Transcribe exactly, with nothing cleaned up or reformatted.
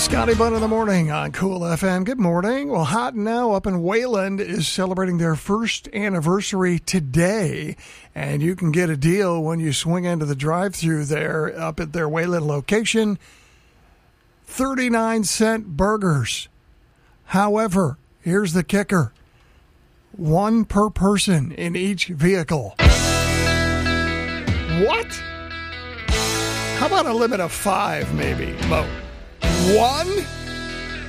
Scotty Bunn in the morning on Cool F M. Good morning. Well, Hot Now up in Wayland is celebrating their first anniversary today, and you can get a deal when you swing into the drive-thru there up at their Wayland location. thirty-nine cent burgers. However, here's the kicker. One per person in each vehicle. What? How about a limit of five, maybe, Mo? One?